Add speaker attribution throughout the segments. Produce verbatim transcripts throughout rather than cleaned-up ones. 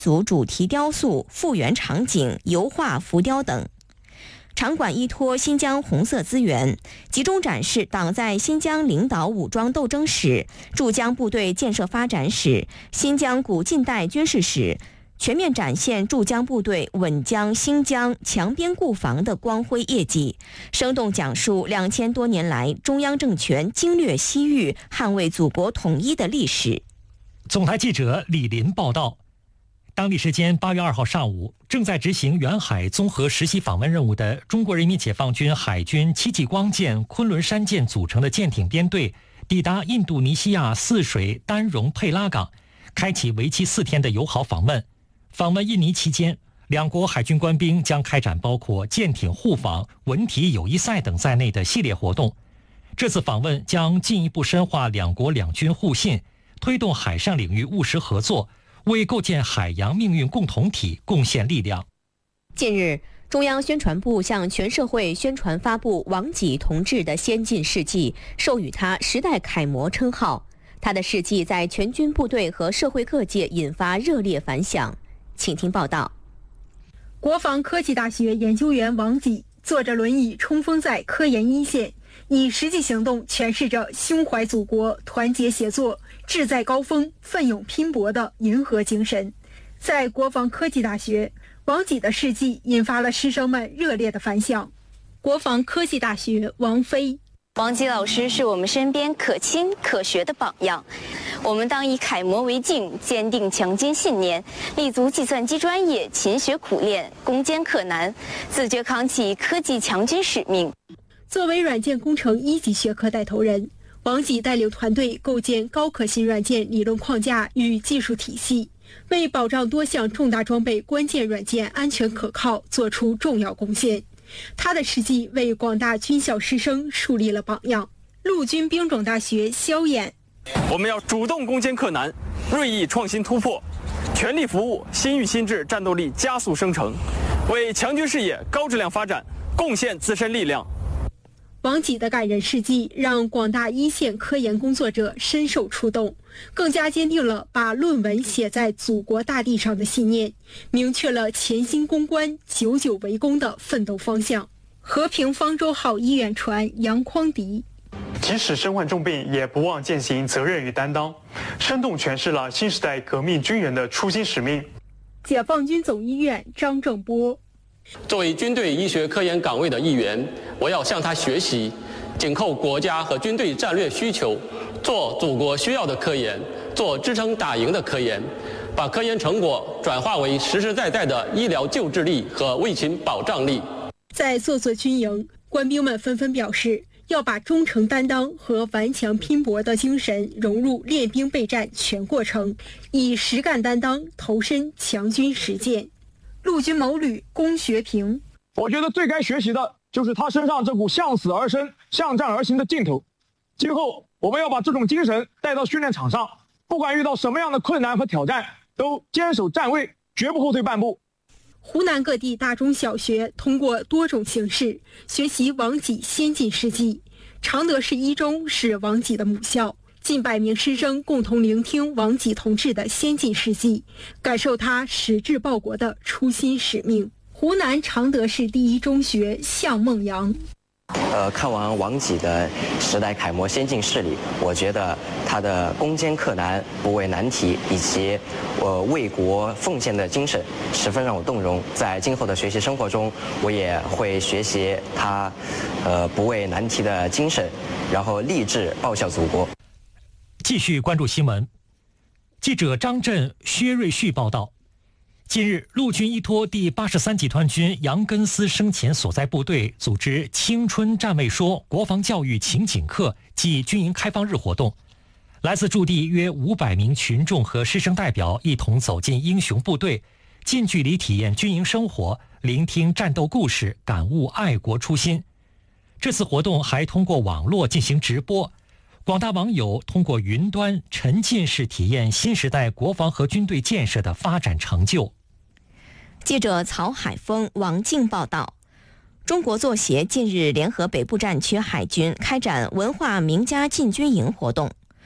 Speaker 1: 族主题雕塑、复原场景、油画、浮雕等。场馆依托新疆红色资源，集中展示党在新疆领导武装斗争史、驻疆部队建设发展史、新疆古近代军事史，全面展现驻疆部队稳疆兴疆、强边固防的光辉业绩，生动讲述两千多年来中央政权经略西域、捍卫祖国统一的历史。
Speaker 2: 总台记者李林报道。当地时间八月二号上午，正在执行远海综合实习访问任务的中国人民解放军海军戚继光舰、昆仑山舰组成的舰艇编队抵达印度尼西亚泗水丹戎佩拉港，开启为期四天的友好访问。访问印尼期间，两国海军官兵将开展包括舰艇互访、文体友谊赛等在内的系列活动。这次访问将进一步深化两国两军互信，推动海上领域务实合作，为构建海洋命运共同体贡献力量。
Speaker 1: 近日，中央宣传部向全社会宣传发布王济同志的先进事迹，授予他时代楷模称号。他的事迹在全军部队和社会各界引发热烈反响。请听报道。
Speaker 3: 国防科技大学研究员王济坐着轮椅冲锋在科研一线，以实际行动诠释着胸怀祖国、团结协作、志在高峰、奋勇拼搏的银河精神。在国防科技大学，王济的事迹引发了师生们热烈的反响。国防科技大学王飞，
Speaker 4: 王济老师是我们身边可亲可学的榜样，我们当以楷模为镜，坚定强军信念，立足计算机专业，勤学苦练，攻坚克难，自觉扛起科技强军使命。
Speaker 3: 作为软件工程一级学科带头人，王济带领团队构建高可信软件理论框架与技术体系，为保障多项重大装备关键软件安全可靠做出重要贡献。他的事迹为广大军校师生树立了榜样。陆军兵种大学肖衍，
Speaker 5: 我们要主动攻坚克难，锐意创新突破，全力服务新域新制战斗力加速生成，为强军事业高质量发展贡献自身力量。
Speaker 3: 王济的感人事迹让广大一线科研工作者深受触动，更加坚定了把论文写在祖国大地上的信念，明确了潜心攻关、久久为功的奋斗方向。和平方舟号医院船杨匡迪，
Speaker 6: 即使身患重病，也不忘践行责任与担当，生动诠释了新时代革命军人的初心使命。
Speaker 3: 解放军总医院张正波，
Speaker 7: 作为军队医学科研岗位的一员，我要向他学习，紧扣国家和军队战略需求，做祖国需要的科研，做支撑打赢的科研，把科研成果转化为实实在在的医疗救治力和卫勤保障力。
Speaker 3: 在座座军营，官兵们纷纷表示，要把忠诚担当和顽强拼搏的精神融入练兵备战全过程，以实干担当投身强军实践。陆军某旅龚学平，
Speaker 8: 我觉得最该学习的就是他身上这股向死而生、向战而行的劲头。今后我们要把这种精神带到训练场上，不管遇到什么样的困难和挑战，都坚守站位，绝不后退半步。
Speaker 3: 湖南各地大中小学通过多种形式学习王济先进事迹。常德市一中是王济的母校，近百名师生共同聆听王济同志的先进事迹，感受他矢志报国的初心使命。湖南常德市第一中学向梦阳，
Speaker 9: 呃，看完王济的时代楷模先进事例，我觉得他的攻坚克难、不畏难题以及呃为国奉献的精神，十分让我动容。在今后的学习生活中，我也会学习他呃不畏难题的精神，然后立志报效祖国。
Speaker 2: 继续关注新闻，记者张震、薛瑞旭报道。近日，陆军依托第八十三集团军杨根思生前所在部队组织青春战卫说国防教育情景课暨军营开放日活动，来自驻地约五百名群众和师生代表一同走进英雄部队，近距离体验军营生活，聆听战斗故事，感悟爱国初心。这次活动还通过网络进行直播，广大网友通过云端沉浸式体验新时代国防和军队建设的发展成就。
Speaker 1: 记者曹海峰、王静报道。中国作协近日联合北部战区海军开展文化名家进军营活动。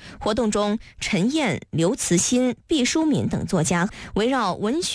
Speaker 1: 活动中，陈燕、刘慈欣、毕淑敏等作家围绕文学